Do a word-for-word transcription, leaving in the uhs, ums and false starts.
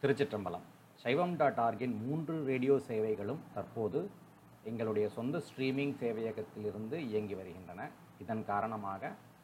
திருச்சிற்றம்பலம். சைவம் டாட் ஆர்கின் மூன்று ரேடியோ சேவைகளும் தற்போது எங்களுடைய சொந்த ஸ்ட்ரீமிங் சேவையகத்திலிருந்து இயங்கி வருகின்றன. இதன் காரணமாக